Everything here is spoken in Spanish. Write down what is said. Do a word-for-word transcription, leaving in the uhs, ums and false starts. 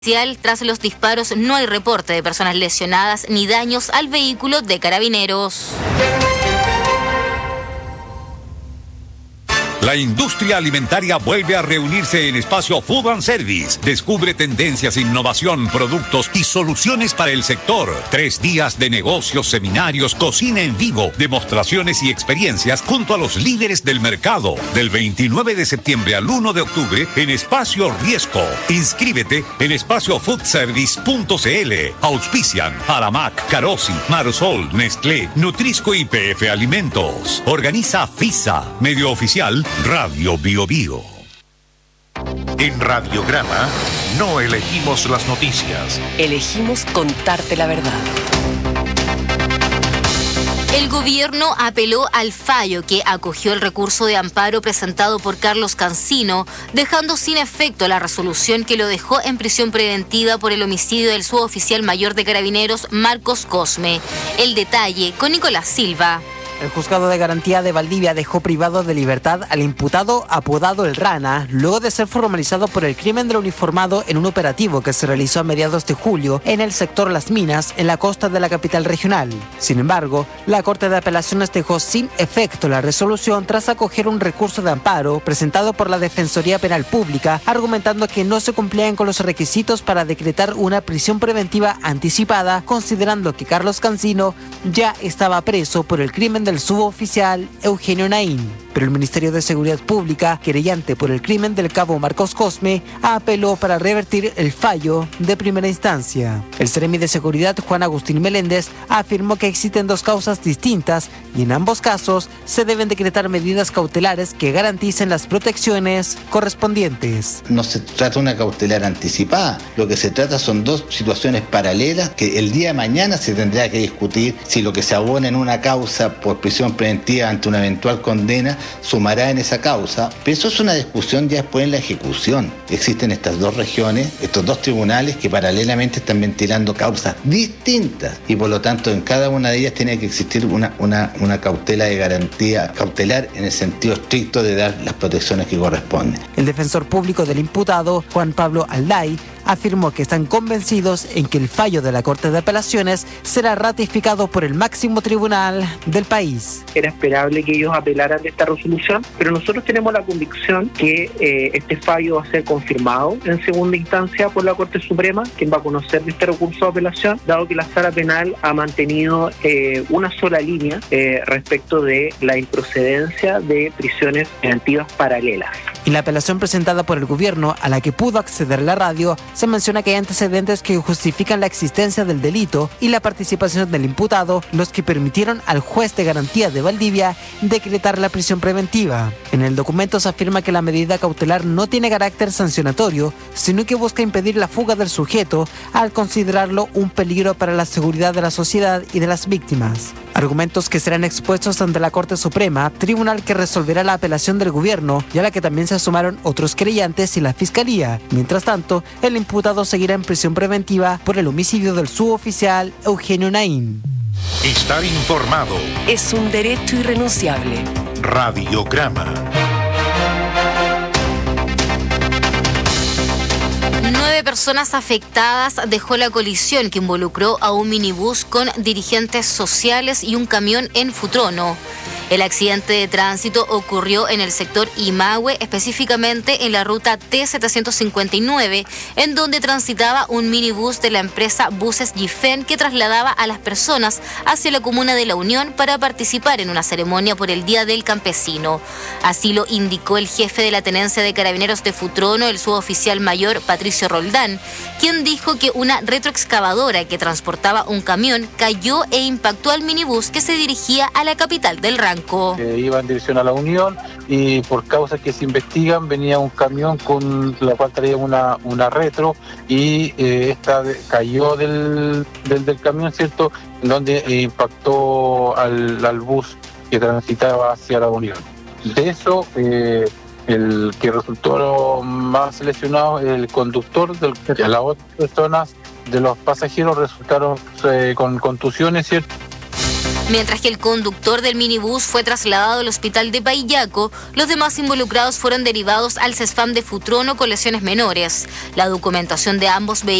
Tras los disparos no hay reporte de personas lesionadas ni daños al vehículo de Carabineros. La industria alimentaria vuelve a reunirse en Espacio Food and Service. Descubre tendencias, innovación, productos y soluciones para el sector. Tres días de negocios, seminarios, cocina en vivo, demostraciones y experiencias junto a los líderes del mercado. Del veintinueve de septiembre al uno de octubre en Espacio Riesco. Inscríbete en espacio food service punto c l. Auspician Aramac, Carosi, Marsol, Nestlé, Nutrisco y P F Alimentos. Organiza FISA, medio oficial Radio Bio Bio. En Radiograma no elegimos las noticias. Elegimos contarte la verdad. El gobierno apeló al fallo que acogió el recurso de amparo presentado por Carlos Cancino, dejando sin efecto la resolución que lo dejó en prisión preventiva por el homicidio del suboficial mayor de Carabineros, Marcos Cosme. El detalle con Nicolás Silva. El juzgado de garantía de Valdivia dejó privado de libertad al imputado apodado El Rana, luego de ser formalizado por el crimen del uniformado en un operativo que se realizó a mediados de julio en el sector Las Minas, en la costa de la capital regional. Sin embargo, la Corte de Apelaciones dejó sin efecto la resolución tras acoger un recurso de amparo presentado por la Defensoría Penal Pública, argumentando que no se cumplían con los requisitos para decretar una prisión preventiva anticipada, considerando que Carlos Cancino ya estaba preso por el crimen del el suboficial Eugenio Naín. Pero el Ministerio de Seguridad Pública, querellante por el crimen del cabo Marcos Cosme, apeló para revertir el fallo de primera instancia. El Seremi de Seguridad, Juan Agustín Meléndez, afirmó que existen dos causas distintas y en ambos casos se deben decretar medidas cautelares que garanticen las protecciones correspondientes. No se trata de una cautelar anticipada, lo que se trata son dos situaciones paralelas que el día de mañana se tendrá que discutir si lo que se abona en una causa por prisión preventiva ante una eventual condena sumará en esa causa, pero eso es una discusión ya después en la ejecución. Existen estas dos regiones, estos dos tribunales que paralelamente están ventilando causas distintas y por lo tanto en cada una de ellas tiene que existir una, una, una cautela de garantía, cautelar en el sentido estricto de dar las protecciones que corresponden. El defensor público del imputado, Juan Pablo Alday, afirmó que están convencidos en que el fallo de la Corte de Apelaciones será ratificado por el máximo tribunal del país. Era esperable que ellos apelaran de esta resolución, pero nosotros tenemos la convicción que eh, este fallo va a ser confirmado en segunda instancia por la Corte Suprema, quien va a conocer de este recurso de apelación, dado que la Sala Penal ha mantenido eh, una sola línea eh, respecto de la improcedencia de prisiones preventivas paralelas. En la apelación presentada por el gobierno, a la que pudo acceder la radio, se menciona que hay antecedentes que justifican la existencia del delito y la participación del imputado, los que permitieron al juez de garantía de Valdivia decretar la prisión preventiva. En el documento se afirma que la medida cautelar no tiene carácter sancionatorio, sino que busca impedir la fuga del sujeto al considerarlo un peligro para la seguridad de la sociedad y de las víctimas. Argumentos que serán expuestos ante la Corte Suprema, tribunal que resolverá la apelación del gobierno y a la que también se sumaron otros querellantes y la Fiscalía. Mientras tanto, el imputado seguirá en prisión preventiva por el homicidio del suboficial Eugenio Naín. Estar informado es un derecho irrenunciable. Radiograma. Nueve personas afectadas dejó la colisión que involucró a un minibús con dirigentes sociales y un camión en Futrono. El accidente de tránsito ocurrió en el sector Imahue, específicamente en la ruta T setecientos cincuenta y nueve, en donde transitaba un minibús de la empresa Buses Gifen que trasladaba a las personas hacia la comuna de La Unión para participar en una ceremonia por el Día del Campesino. Así lo indicó el jefe de la Tenencia de Carabineros de Futrono, el suboficial mayor Patricio Roldán, quien dijo que una retroexcavadora que transportaba un camión cayó e impactó al minibús que se dirigía a la capital del Ranco. Eh, iba en dirección a La Unión y por causas que se investigan venía un camión con la cual traía una, una retro y eh, esta de, cayó del, del, del camión, ¿cierto? Donde eh, impactó al, al bus que transitaba hacia La Unión. De eso, eh, el que resultó más lesionado es el conductor, del, y las otras personas de los pasajeros resultaron eh, con contusiones, ¿cierto? Mientras que el conductor del minibús fue trasladado al hospital de Paillaco, los demás involucrados fueron derivados al CESFAM de Futrono con lesiones menores. La documentación de ambos vehículos